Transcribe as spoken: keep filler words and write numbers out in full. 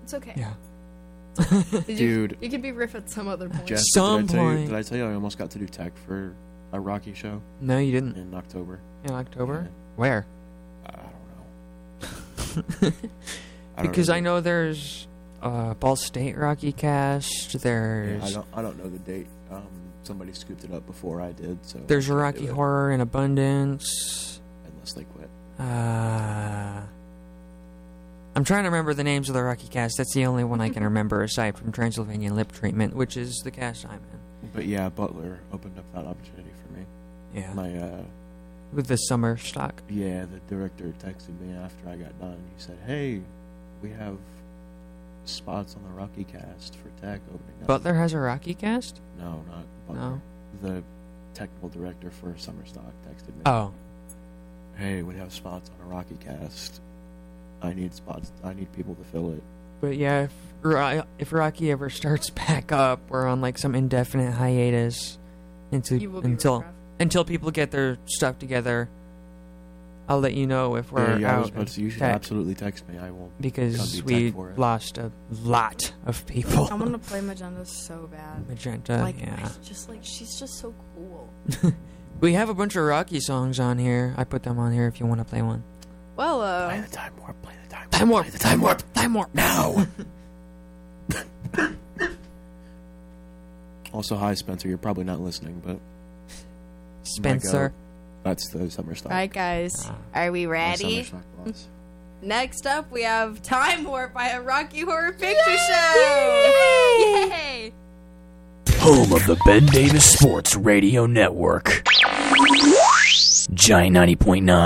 It's okay. Yeah. Did Dude. You, you can be riff at some other point. Jess, Some did I, tell you, point. did I tell you I almost got to do tech for a Rocky show No, you didn't. in October? In October? Yeah. Where? I don't know. I don't Because I remember. know there's uh, Ball State Rocky Cast. There's Yeah, I don't. I don't know the date. Um, somebody scooped it up before I did. So there's I a can't Rocky do it Horror in Abundance. unless they quit. Uh, I'm trying to remember the names of the Rocky Cast. That's the only one I can remember aside from Transylvania Lip Treatment, which is the cast I'm in. But yeah, Butler opened up that opportunity for me. Yeah. My uh, With the summer stock. yeah, the director texted me after I got done. He said, "Hey, we have spots on the Rocky Cast for tech opening up." Butler has a Rocky Cast? No, not Butler. No. The technical director for Summer Stock texted me. Oh. Hey, we have spots on a Rocky Cast. I need spots. I need people to fill it. But yeah, if, Ro- if Rocky ever starts back up, we're on like some indefinite hiatus until You will be until rough. until people get their stuff together. I'll let you know if we're yeah, yeah, I out was about to say, you should tech, absolutely text me. I will. because come do we tech for it. lost a lot of people. I want to play Magenta so bad. Magenta, Like, yeah. I just like she's just so cool. We have a bunch of Rocky songs on here. I put them on here if you want to play one. Well, uh, Play the time warp. Play the time warp. Time warp, Play the time warp, time warp. now. Also, hi Spencer. You're probably not listening, but Spencer. that's the Summer Stock. all right, guys, Ah. are we the ready? Summer Stock boss. Next up, we have Time Warp by a Rocky Horror Picture Show. Yay! Home of the Ben Davis Sports Radio Network. Giant ninety point nine.